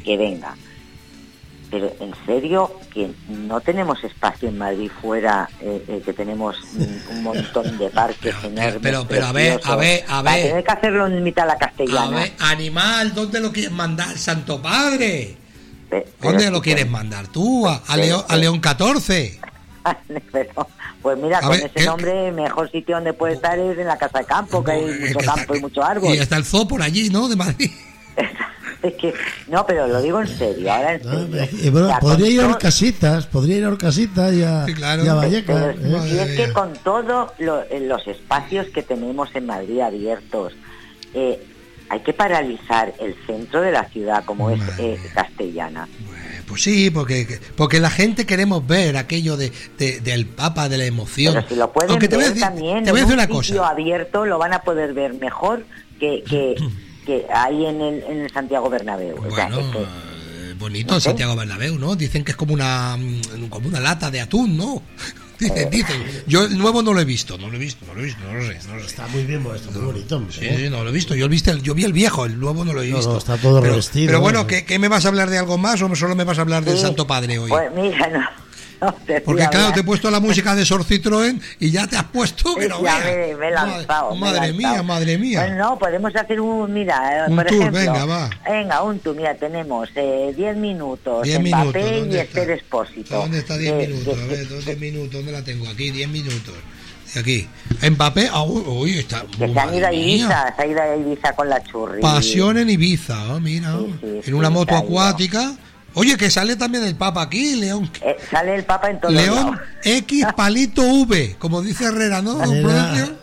que venga. Pero en serio, que no tenemos espacio en Madrid fuera, que tenemos un montón de parques enormes. Pero a ver. Tener que hacerlo en mitad de la Castellana. A ver, animal, ¿dónde lo quieres mandar, Santo Padre? Pero ¿Dónde lo quieres mandar tú? ¿A León 14? Pero, pues mira, con ese nombre, el mejor sitio donde puede estar es en la Casa de Campo, que hay mucho campo y mucho árbol. Y está el zoo por allí, ¿no? De Madrid. Es que, no, pero lo digo en serio, ahora en serio. Bueno, podría ir a Orcasitas y a, sí, claro. y a Vallecas. Y es que con todos los espacios que tenemos en Madrid abiertos, hay que paralizar el centro de la ciudad como es Castellana. Pues sí, porque la gente queremos ver aquello del Papa, de la emoción. Pero si lo pueden ver también, te voy a decir una cosa. En un sitio cosa abierto lo van a poder ver mejor que hay en el Santiago Bernabéu. Bueno, o sea, bonito, no sé. Santiago Bernabéu, ¿no? Dicen que es como una lata de atún, ¿no? Dicen. Yo el nuevo no lo he visto, no lo sé. Está muy bien, está muy bonito. Sí, no lo he visto. Yo vi el viejo, el nuevo no lo he visto. No, está todo revestido. Pero bueno, ¿qué me vas a hablar de algo más o solo me vas a hablar del Santo Padre hoy? Pues mira, no. Porque claro, te he puesto la música de Sor Citroën y ya te has puesto que no veas. Me he lanzado. Madre mía. Pues no, podemos hacer por tour, ejemplo, venga, un tour, mira, tenemos 10 minutos, Mbappé y Esther Expósito. ¿Dónde está 10 minutos? A ver, 10 minutos, ¿dónde la tengo? Aquí, 10 minutos. Aquí, Mbappé, uy, está. Que se han ido a Ibiza, con la churri. Pasión en Ibiza, mira, en una moto acuática. Oye, que sale también el Papa aquí, León. Sale el Papa en todos León lados. X palito V, como dice Herrera, ¿no? Don Prudencio.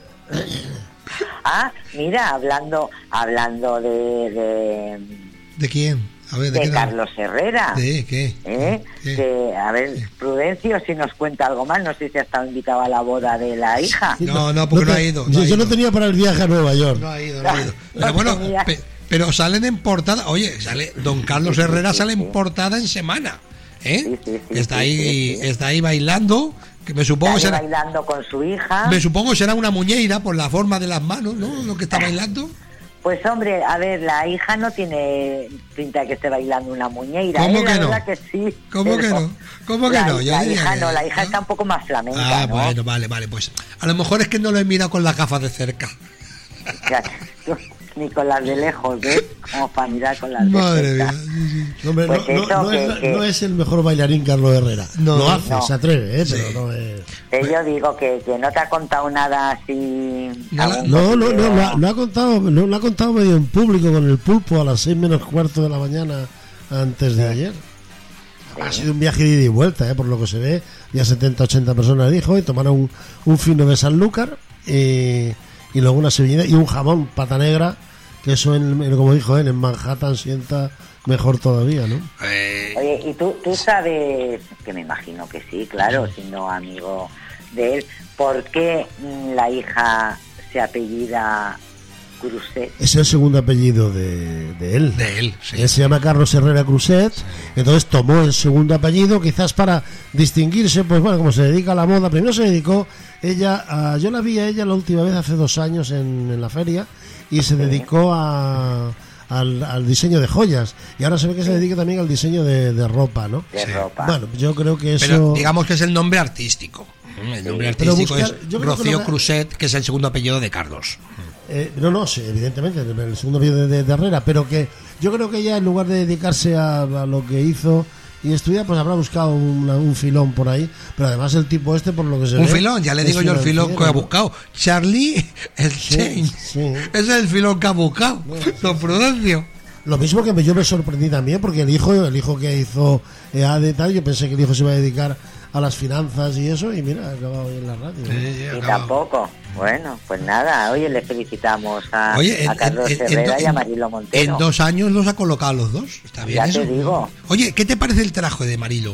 Mira, hablando de ¿De quién? A ver, ¿de Carlos Herrera. ¿De qué? Que, a ver, Prudencio, si nos cuenta algo más, no sé si ha estado invitado a la boda de la hija. No, porque no ha ido. Yo no tenía para el viaje a Nueva York. No ha ido. Pero bueno, pero salen en portada. Oye, don Carlos Herrera sale en portada en semana. Sí, está ahí bailando. Que me supongo será bailando con su hija. Me supongo será una muñeira por la forma de las manos, ¿no? Lo que está bailando. Pues hombre, a ver, la hija no tiene pinta de que esté bailando una muñeira. ¿Cómo que no? Que sí. ¿Cómo que no? La hija está un poco más flamenca. ¿no? Bueno, vale, pues a lo mejor es que no lo he mirado con las gafas de cerca. Ni con las de lejos, ¿ves? Como para mirar con las de cerca. Madre mía. Hombre, pues no es el mejor bailarín Carlos Herrera. Lo se atreve, pero no es. Yo digo que no te ha contado nada así. No, lo ha contado medio en público con el Pulpo a las 6 menos cuarto de la mañana antes de ayer. Ha sido un viaje de ida y vuelta, por lo que se ve. Ya 70-80 personas dijo y tomaron un fino de Sanlúcar y luego una sevillana y un jamón pata negra, que eso como dijo él, en Manhattan sienta mejor todavía, ¿no? Oye, y tú sabes, que me imagino que sí, claro, siendo amigo de él, ¿por qué la hija se apellida Cruzet? Es el segundo apellido de él. De él, sí. Él se llama Carlos Herrera Cruzet, entonces tomó el segundo apellido quizás para distinguirse, pues bueno, como se dedica a la moda. Primero se dedicó ella yo la vi a ella la última vez hace 2 años en la feria y se dedicó al diseño de joyas y ahora se ve que se dedica también al diseño de ropa, ¿no? De ropa. Bueno, yo creo que eso... Pero digamos que es el nombre artístico. El nombre artístico es Rocío Cruzet, que es el segundo apellido de Carlos. Sí, evidentemente, el segundo apellido de Herrera, pero que yo creo que ella, en lugar de dedicarse a lo que hizo y estudiar, pues habrá buscado un filón por ahí, pero además el tipo por lo que se ve... Un filón, ya le digo yo el filón que ha buscado. Charlie el Change. Sí. Ese es el filón que ha buscado. Don Prudencio. Lo mismo que yo me sorprendí también, porque el hijo que hizo EAD y tal, yo pensé que el hijo se iba a dedicar a las finanzas y eso, y mira, ha acabado hoy en la radio. Y tampoco. Bueno, pues nada, oye, le felicitamos a Carlos Herrera y a Marilo Montero. En 2 años los ha colocado los dos. Está bien. Ya eso. Te digo. Oye, ¿qué te parece el traje de Marilo?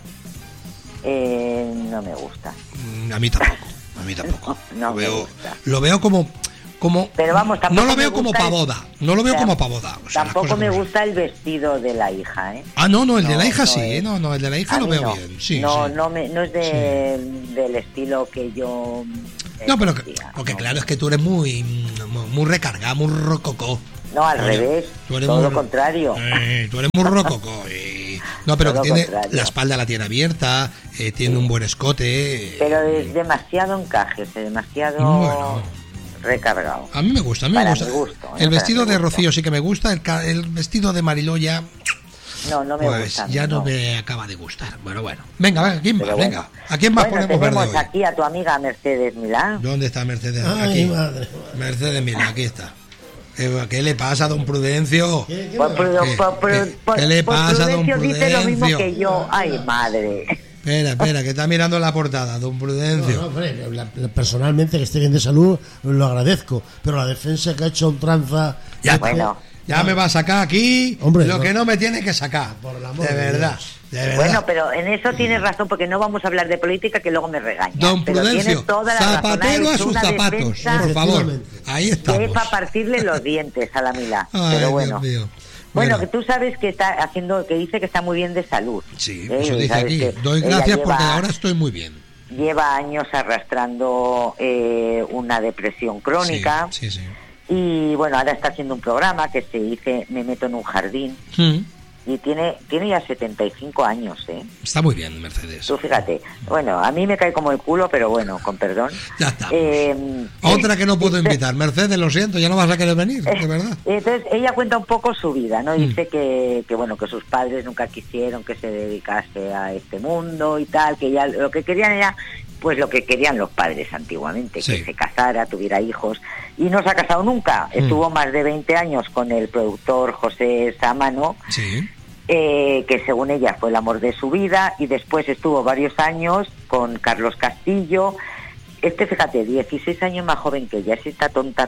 No me gusta. A mí tampoco. No me gusta. Lo veo como pero vamos, no lo veo como pavoda. No lo veo como pavoda. O sea, tampoco me gusta el vestido de la hija, ¿eh? No, el de la hija sí, el de la hija lo veo bien. Sí, no es del estilo que yo... No, pero porque claro, es que tú eres muy recargada, muy rococó. No, al revés, todo lo contrario. Tú eres muy rococó. No, pero Todo tiene contrario. la espalda la tiene abierta, tiene un buen escote. Pero es demasiado encaje, es demasiado Bueno. recargado. A mí me gusta, a mí me Para gusta. mi gusto, El para vestido mi de gusto. Rocío sí que me gusta, el vestido de Mariló ya, No, no me pues gusta. ya no me acaba de gustar. Bueno, venga, ¿a quién más? Pero Venga, bueno. ¿a quién más Bueno, podemos ver de tenemos hoy? aquí a tu amiga Mercedes Milán. ¿Dónde está Mercedes? Ay, Aquí. madre. Mercedes, mira, aquí está. ¿Qué le pasa a don Prudencio? ¿Qué Pues, ¿Qué le pasa a don Prudencio dice lo mismo Prudencio? que yo. Ay, madre. Espera, que está mirando la portada, don Prudencio. No, hombre, personalmente que esté bien de salud lo agradezco, pero la defensa que ha hecho Ultranza... Ya, Bueno. ya me va a sacar aquí Hombre, lo no. que no me tiene que sacar. Por el amor De de verdad, Dios. de verdad. Bueno, pero en eso tienes razón, porque no vamos a hablar de política, que luego me regaña. Don Pero Prudencio, tienes toda la razón. zapatero Ha a hecho sus una zapatos, defensa por favor. Efectivamente. Ahí que es estamos. para partirle los dientes a la Milá. Ay, Pero bueno. Dios mío. Bueno, que tú sabes que está haciendo, que dice que está muy bien de salud. Sí, ¿eh? eso dice Sabes aquí. que Doy ella gracias lleva- porque ahora estoy muy bien. Lleva años arrastrando una depresión crónica. Sí, sí. Y bueno, ahora está haciendo un programa que se dice Me meto en un jardín. Sí. Y tiene ya 75 años, ¿eh? Está muy bien, Mercedes. Tú fíjate. Bueno, a mí me cae como el culo, pero bueno, con perdón. Ya estamos. Eh, Otra que no puedo dice- invitar. Mercedes, lo siento, ya no vas a querer venir, de verdad. Entonces ella cuenta un poco su vida, ¿no? Dice que bueno, que sus padres nunca quisieron que se dedicase a este mundo y tal, que ya lo que querían era pues lo que querían los padres antiguamente, Sí. que se casara, tuviera hijos, y no se ha casado nunca. Estuvo más de 20 años con el productor José Samano, Sí. que según ella fue el amor de su vida, y después estuvo varios años con Carlos Castillo. Fíjate, 16 años más joven que ella. Si está tonta,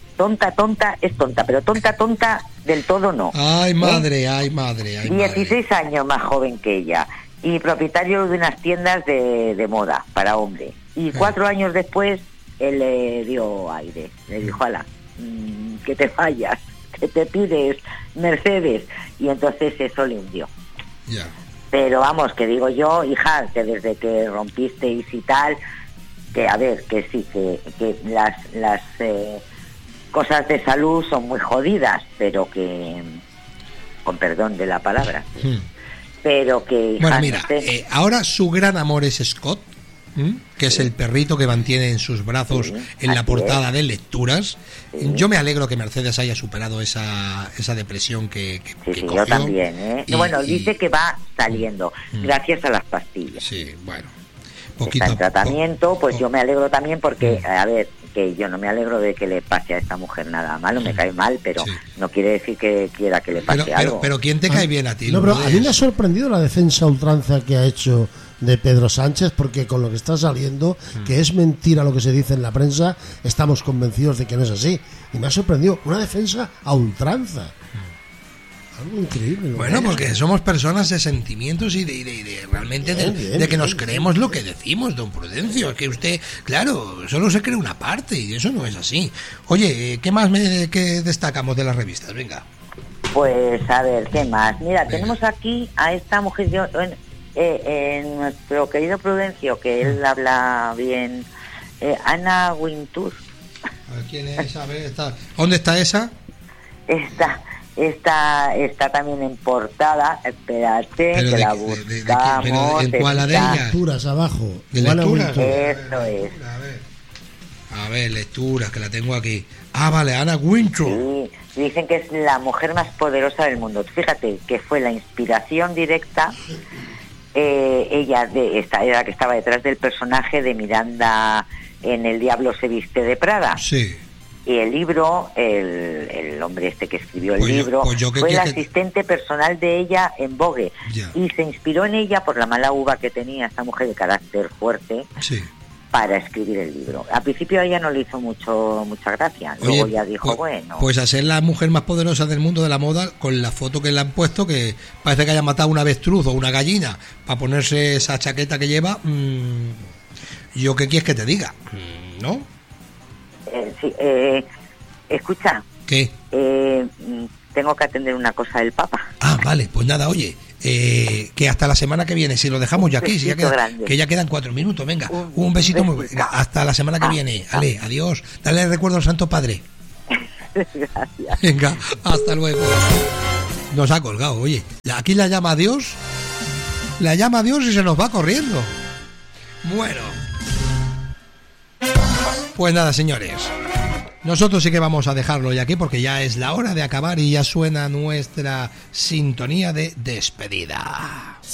es tonta, pero tonta del todo no. Ay, ¿Eh? madre, ay, madre, ay, madre. 16 años más joven que ella, y propietario de unas tiendas de moda para hombre. Y 4 años después, él le dio aire, le dijo, ala, que te fallas, que te pides Mercedes, y entonces eso le hundió. Ya. Pero vamos, que digo yo, hija, que desde que rompisteis y tal, que a ver, que sí, que las cosas de salud son muy jodidas, pero que, con perdón de la palabra, pero que... hija, Bueno, no mira, sé. ahora su gran amor es Scott, que es el perrito que mantiene en sus brazos Sí, en la así portada de lecturas. Sí. Yo me alegro que Mercedes haya superado esa depresión que Sí, cogió. yo también, ¿eh? Y- Bueno, y- dice que va saliendo, gracias a las pastillas. Sí, bueno. Está Poquito en a poco. tratamiento, pues yo me alegro también porque, Mm. a ver, que yo no me alegro de que le pase a esta mujer nada malo, me cae mal, pero Sí. no quiere decir que quiera que le pase algo. Pero ¿quién te cae bien a ti? No, pero a Lourdes? mí me ha sorprendido la defensa a ultranza que ha hecho de Pedro Sánchez, porque con lo que está saliendo, que es mentira lo que se dice en la prensa, estamos convencidos de que no es así. Y me ha sorprendido una defensa a ultranza. Algo increíble. ¿no? Bueno, porque somos personas de sentimientos y de realmente Bien, de que nos bien. creemos lo que decimos, don Prudencio. Es que usted, claro, solo se cree una parte y eso no es así. Oye, ¿qué más que destacamos de las revistas? Venga. Pues a ver, ¿qué más? Mira, Venga. tenemos aquí a esta mujer, en nuestro querido Prudencio, que él habla bien, Ana Wintour. A ver, ¿quién es? A ver, ¿dónde está esa? Está también en portada. Espérate, Pero que la de qué? buscamos. Pero ¿en cuál la de está- ella? Lecturas abajo. ¿De Igual a lecturas? Wintour. Eso es. A ver, lecturas, que la tengo aquí. Ah, vale, Ana Wintour. Sí, dicen que es la mujer más poderosa del mundo. Fíjate que fue la inspiración directa. Ella era la que estaba detrás del personaje de Miranda en El diablo se viste de Prada. Sí. Y el libro, el hombre este que escribió el Pues yo- libro, pues yo que fue el quiero que- asistente personal de ella en Vogue. Ya. Y se inspiró en ella por la mala uva que tenía esta mujer de carácter fuerte Sí. para escribir el libro. Al principio a ella no le hizo mucha gracia. Luego ya dijo, bueno... Pues a ser la mujer más poderosa del mundo de la moda, con la foto que le han puesto, que parece que haya matado una avestruz o una gallina para ponerse esa chaqueta que lleva. ¿Yo qué quieres que te diga? ¿No? sí, escucha, ¿Qué? tengo que atender una cosa del Papa. Ah, vale, pues nada, oye, que hasta la semana que viene, si lo dejamos ya aquí, si ya besito queda- grande. que ya quedan 4 minutos, venga, Un un besito muy besito. venga, hasta la semana que viene, Ale, adiós, dale el recuerdo al Santo Padre. Gracias. Venga, hasta luego. Nos ha colgado, oye. Aquí la llama a Dios. La llama a Dios y se nos va corriendo. Bueno. Pues nada, señores. Nosotros sí que vamos a dejarlo ya aquí porque ya es la hora de acabar y ya suena nuestra sintonía de despedida.